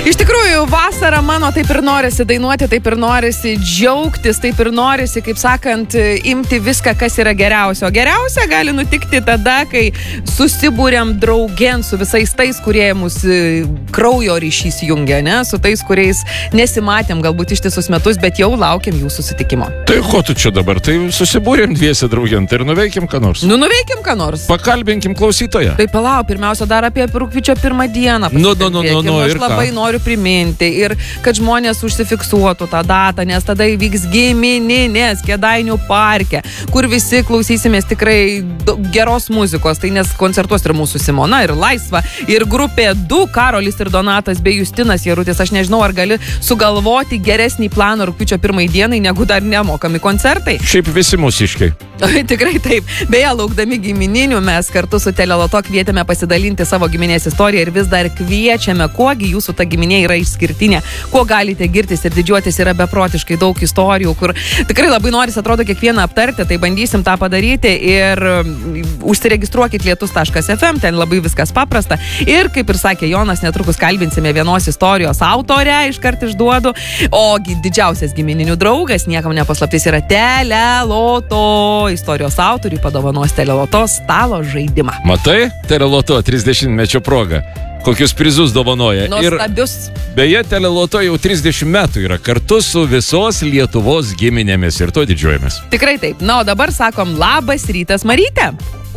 Iš tikrųjų, vasara mano taip ir norisi dainuoti, taip ir norisi džiaugtis, taip ir norisi, kaip sakant, imti viską, kas yra geriausio. Geriausia gali nutikti tada, kai susibūrėm draugien su visais tais, kurie mūsų kraujo ryšys jungia, ne? Su tais, kuriais nesimatėm galbūt ištisus metus, bet jau laukiam jų susitikimo. Tai ko tu čia dabar? Tai susibūrėm dviesi draugien, tai ir nuveikim ką nors. Nuveikim ką nors. Pakalbinkim klausytoją. Tai palauk, pirmiausia, dar apie rugpjūčio 1 dieną. Aš labai noriu priminti ir kad žmonės užsifiksuotų tą datą, nes tada įvyks gimininės Kėdainių parke, kur visi klausysimės tikrai geros muzikos. Tai nes koncertuos ir mūsų Simona, ir Laisva, ir grupė 2, Karolis ir Donatas bei Justinas Jarutis. Aš nežinau, ar gali sugalvoti geresnį planą rugpjūčio 1 dienai, negu dar nemokami koncertai. Šiaip visi mūsiškai. Tikrai taip. Beje, laukdami gimininių, mes kartu su Teleloto kvietėme pasidalinti savo giminės istoriją ir vis dar kviečiame, kuogi jūsų ta giminė yra išskirtinė, kuo galite girtis ir didžiuotis, yra beprotiškai daug istorijų, kur tikrai labai norisi, atrodo, kiekvieną aptarti, tai bandysim tą padaryti ir užsiregistruokit lietus.fm, ten labai viskas paprasta ir, kaip ir sakė Jonas, netrukus kalbinsime vienos istorijos autorę, iškart išduodu, o didžiausias gimininių draugas, niekam nepaslaptis, yra Teleloto. Istorijos autoriui padovanos Teleloto stalo žaidimą. Matai, Teleloto 30-mečio proga. Kokius prizus dovanoja. Nuostabius. Beje, Teleloto jau 30 metų yra kartu su visos Lietuvos giminėmis ir to didžiuojamės. Tikrai taip. Na, o dabar sakom labas rytas, Marytė.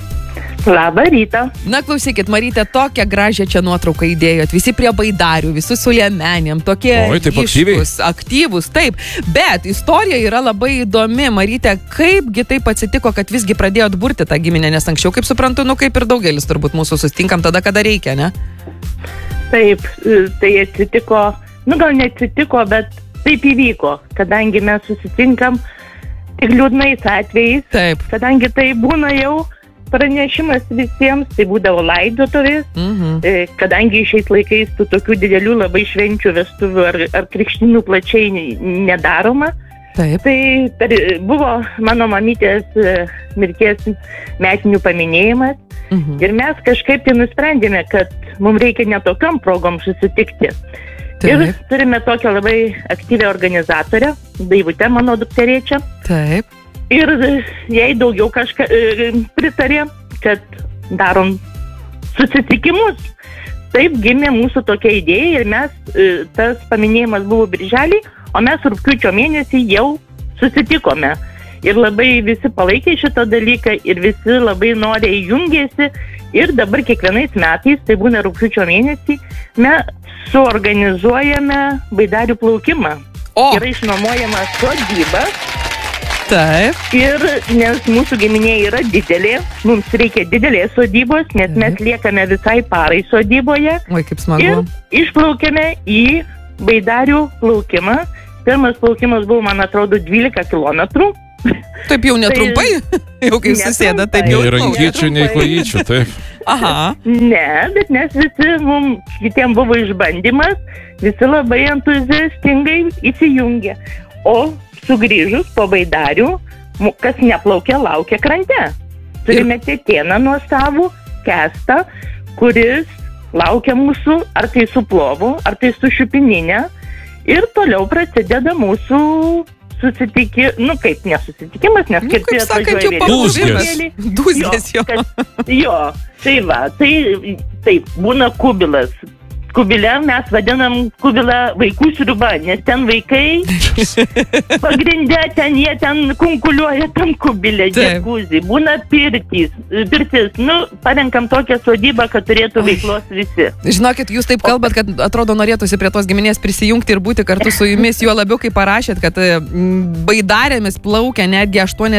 Labą rytą. Na, klausykit, Marytė, tokią gražią čia nuotrauką įdėjot. Visi prie baidarių, visi su liemenėm, tokie aktyvūs, taip. Bet istorija yra labai įdomi. Marytė, kaipgi taip atsitiko, kad visgi pradėjot burti tą giminę, nes anksčiau, kaip suprantu, kaip ir daugelis turbūt mūsų sustinkam tada, kada reikia, ne? Taip, tai atsitiko, gal neatsitiko, bet taip įvyko, kadangi mes susitinkam tik liūdnais atvejais. Taip. Kadangi tai būna jau pranešimas visiems, tai būdavo laidotuvės, kadangi šiais laikais tų tokių didelių labai švenčių, vestuvių ar krikštinių plačiai nedaroma. Taip. Tai buvo mano mamytės mirties metinių paminėjimas ir mes kažkaip tai nusprendėme, kad mums reikia netokiom progom susitikti. Taip. Ir turime tokią labai aktyvią organizatorę, Daivutę, mano dukterėčią. Taip. Ir jai daugiau kažką pritarė, kad darom susitikimus. Taip gimė mūsų tokia idėja ir mes, tas paminėjimas buvo birželį, o mes rugpjūčio mėnesį jau susitikome. Ir labai visi palaikė šitą dalyką ir visi labai noriai jungėsi. Ir dabar kiekvienais metais, tai būna rugpjūčio mėnesį, mes suorganizuojame baidarių plaukimą. Yra išnuomojama sodyba. Taip. Ir nes mūsų giminė yra didelė, mums reikia didelės sodybos, nes mes liekame visai parai sodyboje. Oi, kaip smagu. Ir išplaukėme į baidarių plaukimą. Pirmas plaukimas buvo, man atrodo, 12 kilometrų. Taip jau netrumpai, jau kai susėda, taip jau. Nei rankyčių, nei kojyčių, taip. Aha. Ne, bet nes visi, kitiem buvo išbandymas, visi labai entuziastingai įsijungė. O sugrįžus po baidarių, kas neplaukia, laukia krante. Turime Tetėną nuostabų, Kestą, kuris laukia mūsų, ar tai su plovu, ar tai su šiupininė. Ir toliau prasideda mūsų susitikimas, kaip nesusitikimas, nes kirti atvažiuoja vėliau. Dūzgės jo. Jo, tai va, taip, būna kubilas. Kubile mes vadinam kubilą vaikų sriuba, nes ten vaikai pagrinde, jie ten kunkuliuoja tam kubilė, džekuzį, būna pirtis, parenkam tokią sodybą, kad turėtų veiklos visi. Žinokit, jūs taip kalbat, kad atrodo norėtųsi prie tos giminės prisijungti ir būti kartu su jumis, juo labiau kaip parašėt, kad baidarėmis plaukia netgi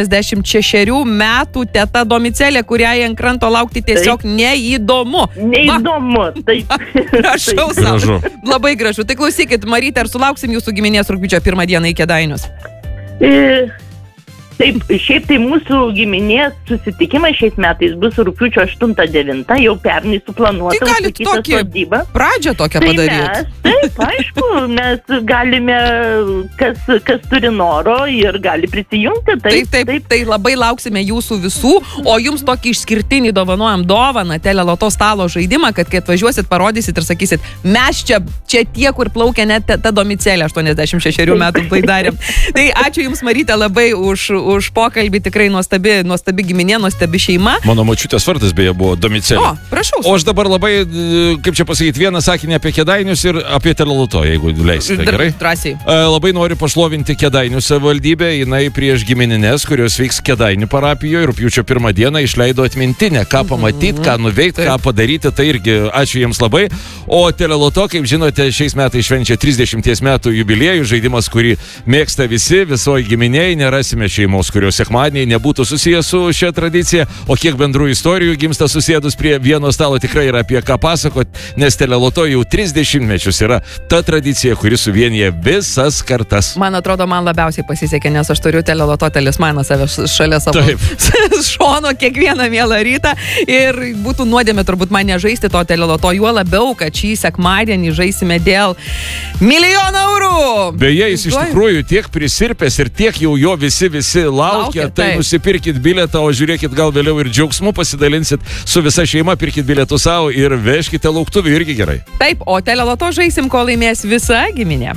86 metų teta Domicelė, kuriai ant kranto laukti tiesiog neįdomu. Neįdomu, taip. Prašau savo. Labai gražu. Tai klausykit, Marytė, ar sulauksim jūsų giminės rugpjūčio 1 dieną į Kėdainius? Taip, šiaip tai mūsų giminės susitikimas šiais metais bus rugpjūčio 8-9, jau pernai suplanuota. Tai galit tokį pradžią tokią padaryti. Taip, aišku, mes galime, kas turi noro ir gali prisijungti. Taip, tai labai lauksime jūsų visų, o jums tokį išskirtinį dovanojam dovaną, Teleloto stalo žaidimą, kad kai atvažiuosit, parodysit ir sakysit, mes čia tie, kur plaukia net ta Domicelė 86 metų tai darėm. Tai ačiū Jums, Marytė, labai už pokalbį, tikrai nuostabi giminė, nuostabi šeima. Mano močiutės vardas beje buvo Domicelė. O, prašau. O aš dabar labai, kaip čia pasakyti, vieną sakinį apie Kėdainius ir apie Teleloto, jeigu leisite, gerai? Drąsiai. Labai noriu pašlovinti Kėdainių savivaldybę, jinai prieš giminines, kurios vyks Kėdainių parapijoje, rugpjūčio 1 dieną išleido atmintinę, ką pamatyti, ką nuveikti, ką padaryti, tai irgi ačiū Jiems labai. O Teleloto, kaip žinote, šiais metais švenčia 30 metų jubiliejų, žaidimas, kurį mėgsta visi, visoji giminėjai, nerasime šeimos, kurios sekmadieniai nebūtų susijęs su šia tradicija, o kiek bendrų istorijų gimsta susėdus prie vieno stalo, tikrai yra apie ką pasakot, nes Teleloto jau 30 mečius yra ta tradicija, kuri suvienyje visas kartas. Man atrodo, man labiausiai pasisekė, nes aš turiu Teleloto talismaną šalia savo šono kiekvieną mielą rytą ir būtų nuodėmė turbūt man nežaisti to Teleloto, juo labiau, kad šį sekmadienį žaisime dėl 1 000 000 eurų. Beje, jis iš tikrųjų tiek prisirpęs ir tiek jau jo visi laukia, tai nusipirkit bilietą, o žiūrėkit, gal vėliau ir džiaugsmu pasidalinsit su visa šeima, pirkit bilietų savo ir vežkite lauktuvį, irgi gerai. Taip, o Teleloto žaisim, kol laimės visa giminė.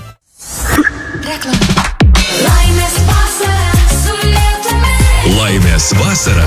Laimės vasara su Lietumi. Laimės vasara